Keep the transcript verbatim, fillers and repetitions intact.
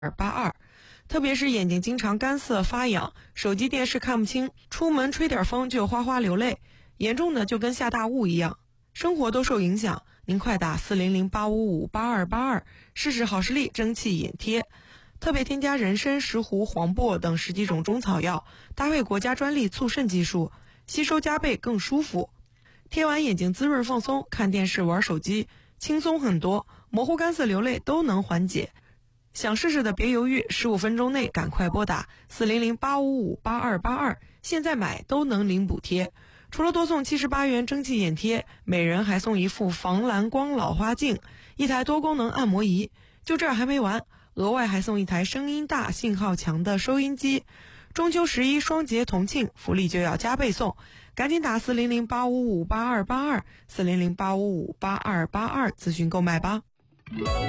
八二。特别是眼睛经常干涩发痒，手机电视看不清，出门吹点风就哗哗流泪，严重的就跟下大雾一样，生活都受影响。您快打四零零八五五八二八二试试好视力蒸汽眼贴，特别添加人参、石斛、黄柏等十几种中草药，搭配国家专利促渗技术，吸收加倍更舒服。贴完眼睛滋润放松，看电视玩手机轻松很多，模糊干涩流泪都能缓解。想试试的别犹豫，十五分钟内赶快拨打四零零八五五八二八二，现在买都能领补贴。除了多送七十八元蒸汽眼贴，每人还送一副防蓝光老花镜，一台多功能按摩仪。就这儿还没完，额外还送一台声音大、信号强的收音机。中秋十一双节同庆，福利就要加倍送，赶紧打四零零八五五八二八二 四零零八五五八二八二咨询购买吧。